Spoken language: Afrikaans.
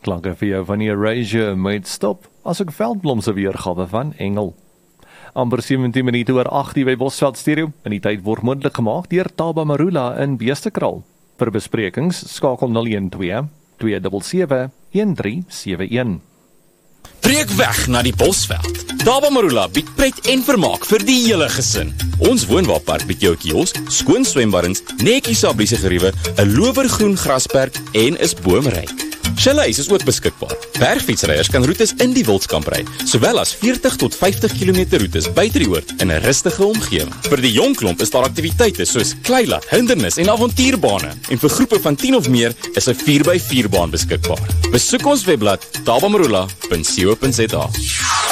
klanke vir jou van die Erasure met Stop, asook Veldblomse weergawe van Engel. Amper 17 minute oor 8 by Bosveld Stereo, en die tyd word moontlik gemaak deur Taba Marula in Beestekraal. Vir besprekings skakel 012 277 1371. Breek weg na die Bosveld. Taba Marula bied pret en vermaak vir die hele gesin. Ons woonwaarpark bied jou 'n kiosk, skoon swembaddens, netjies sabliese geriewe, 'n lowergroen grasperk en is boomryk. Chalet is ook beskikbaar. Bergfietsryers kan roetes in die Wildskamp ry, sowel as 40 tot 50 km roetes buite die oord in 'n rustige omgewing. Vir die jong klomp is daar aktiwiteite soos kleilat, hindernis en avontuurbane. En vir groepe van 10 of meer is 'n 4x4 baan beskikbaar. Besoek ons webblad tabamarula.co.za.